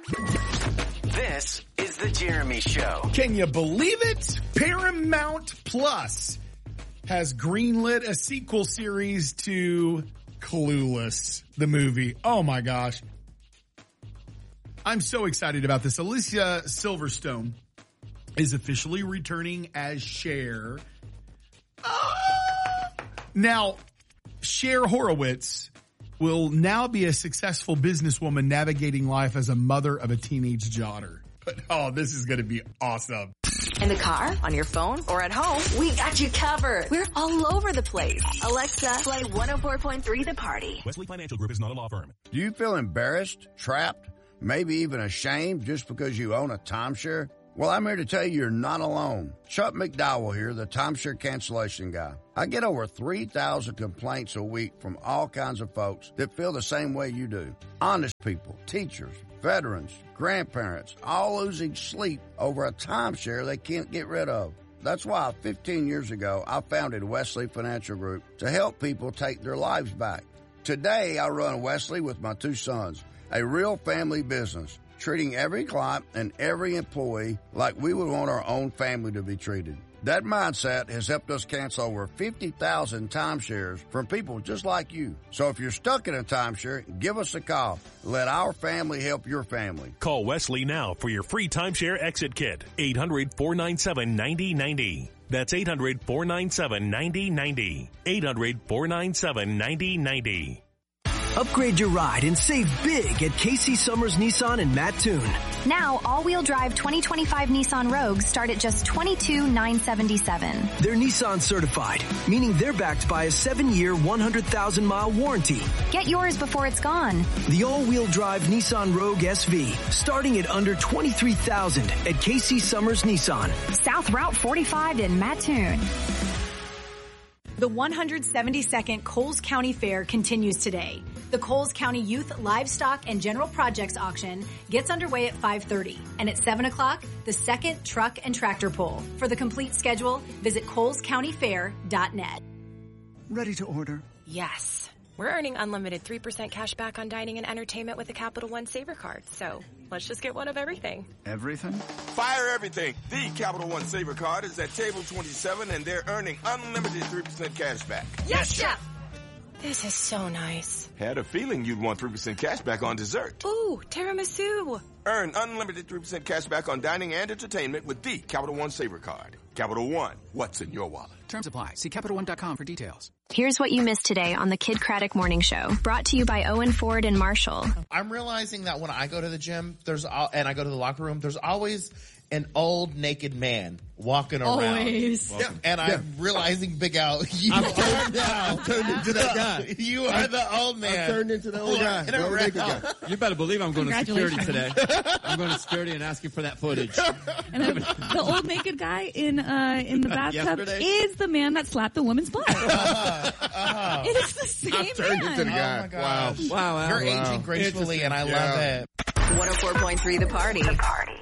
This is The Jeremy Show. Can you believe it? Paramount Plus has greenlit a sequel series to Clueless, the movie. Oh my gosh. I'm so excited about this. Alicia Silverstone is officially returning as Cher. Now, Cher Horowitz will now be a successful businesswoman navigating life as a mother of a teenage daughter. But, this is going to be awesome. In the car, on your phone, or at home, we got you covered. We're all over the place. Alexa, play 104.3 The Party. Wesley Financial Group is not a law firm. Do you feel embarrassed, trapped, maybe even ashamed just because you own a timeshare? Well, I'm here to tell you you're not alone. Chuck McDowell here, the timeshare cancellation guy. I get over 3,000 complaints a week from all kinds of folks that feel the same way you do. Honest people, teachers, veterans, grandparents, all losing sleep over a timeshare they can't get rid of. That's why 15 years ago, I founded Wesley Financial Group to help people take their lives back. Today, I run Wesley with my two sons, a real family business, treating every client and every employee like we would want our own family to be treated. That mindset has helped us cancel over 50,000 timeshares from people just like you. So if you're stuck in a timeshare, give us a call. Let our family help your family. Call Wesley now for your free timeshare exit kit. 800-497-9090. That's 800-497-9090. 800-497-9090. Upgrade your ride and save big at Casey Summers Nissan in Mattoon. Now, all-wheel drive 2025 Nissan Rogues start at just $22,977. They're Nissan certified, meaning they're backed by a 7-year, 100,000-mile warranty. Get yours before it's gone. The all-wheel drive Nissan Rogue SV, starting at under $23,000 at Casey Summers Nissan. South Route 45 in Mattoon. The 172nd Coles County Fair continues today. The Coles County Youth Livestock and General Projects Auction gets underway at 5:30. And at 7 o'clock, the second truck and tractor pull. For the complete schedule, visit colescountyfair.net. Ready to order? Yes. We're earning unlimited 3% cash back on dining and entertainment with the Capital One Saver card. So let's just get one of everything. Everything? Fire everything. The Capital One Saver card is at table 27 and they're earning unlimited 3% cash back. Yes, Chef! This is so nice. Had a feeling you'd want 3% cash back on dessert. Ooh, tiramisu. Earn unlimited 3% cash back on dining and entertainment with the Capital One Saver card. Capital One, what's in your wallet? Terms apply. See CapitalOne.com for details. Here's what you missed today on the Kid Craddock Morning Show, brought to you by Owen Ford and Marshall. I'm realizing that when I go to the gym, and I go to the locker room, there's always an old naked man walking around. Always. Yeah. And I'm realizing, Big Al, you I've turned into that guy. You are the old man. I've turned into the old guy. The old naked guy. You better believe I'm going to security today. I'm going to security and asking for that footage. And the old naked guy in the bathtub is the man that slapped the woman's butt. It is the same man. Turned into the guy. Oh my gosh. Wow. You're aging gracefully, and I love it. 104.3 The Party. The Party.